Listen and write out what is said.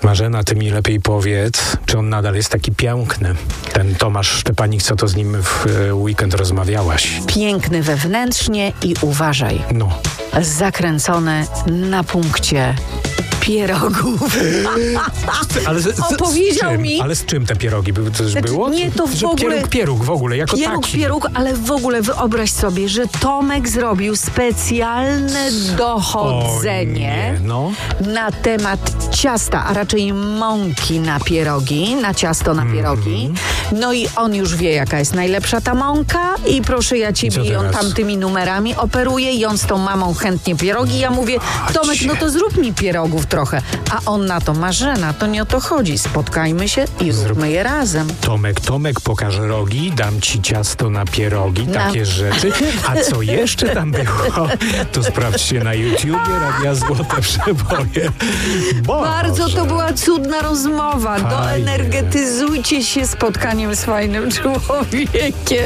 Marzena, ty mi lepiej powiedz, czy on nadal jest taki piękny? Ten Tomasz Szczepanik, co to z nim w weekend rozmawiałaś? Piękny wewnętrznie i uważaj, No. zakręcony na punkcie pierogów. Opowiedział z czym? mi. Ale z czym te pierogi były? Coś Znaczy, było? nie, to w Że ogóle- Pieróg w ogóle, jako taki. Pieróg, ale w ogóle wyobraź sobie, że Tomek zrobił specjalne dochodzenie No. na temat ciasta, a raczej mąki na pierogi, na ciasto na pierogi. No i on już wie, jaka jest najlepsza ta mąka i proszę ja ciebie, Co i on teraz? tam tymi numerami operuje i on z tą mamą chętnie pierogi. Ja mówię, Tomek, no to zrób mi pierogów trochę. A on na to, Marzena, to nie o to chodzi. Spotkajmy się i róbmy je razem. Tomek, pokaż rogi, dam ci ciasto na pierogi, takie rzeczy. A co jeszcze tam było? To sprawdźcie na YouTubie Radia Złote Przeboje. Bardzo Boże. to była cudna rozmowa. Fajnie. Doenergetyzujcie się spotkaniem z fajnym człowiekiem.